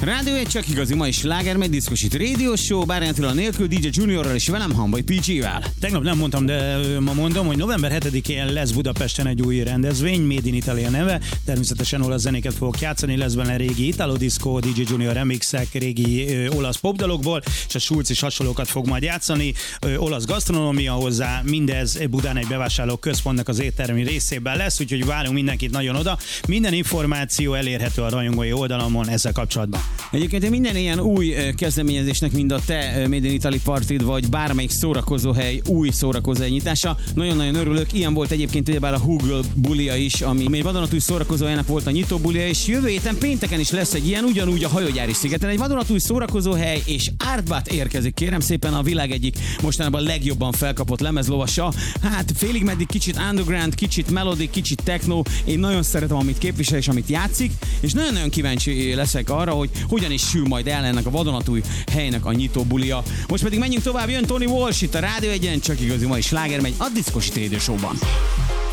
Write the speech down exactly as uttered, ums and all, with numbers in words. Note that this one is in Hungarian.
Rádió egy csak igazi mai sláger, megy diszkosít rádió show, Bárányi Attila nélkül, dé dzsé Juniorral és velem, Hambai pé gé-vel. Tegnap nem mondtam, de ma mondom, hogy november hetedikén lesz Budapesten egy új rendezvény, Made in Italy a neve, természetesen olasz zenéket fogok játszani, lesz benne régi Italo Disco, dé dzsé Junior remixek, régi ö, olasz popdalokból, és a Schulz is hasonlókat fog majd játszani, ö, olasz gasztronómia hozzá, mindez Budán egy bevásárló központnak az éttermi részében lesz, úgyhogy várunk mindenkit nagyon oda. Minden információ elérhető a rajongói oldalamon ezzel kapcsolatban. Egyébként minden ilyen új kezdeményezésnek, mind a te Made in Italy partid, vagy bármelyik szórakozóhely új szórakozóhely nyitása, nagyon-nagyon örülök. Ilyen volt egyébként ugyebár a Google bulia is, ami egy vadonatúj szórakozóhelynek volt a nyitó bulia, és jövő héten pénteken is lesz egy ilyen, ugyanúgy a Hajógyári szigeten. Egy vadonatúj szórakozóhely, és Artbat érkezik, kérem szépen, a világ egyik mostanában legjobban felkapott lemezlovasa. Hát félig meddig kicsit underground, kicsit melodic, kicsit techno. Én nagyon szeretem, amit képvisel és amit játszik, és nagyon-nagyon kíváncsi leszek arra, hogy hogyan is sül majd el ennek a vadonatúj helynek a nyitó bulia. Most pedig menjünk tovább, jön Tony Walsh itt a Rádió egyen, csak igazi mai sláger megy a Diszkosít Radio Show-ban.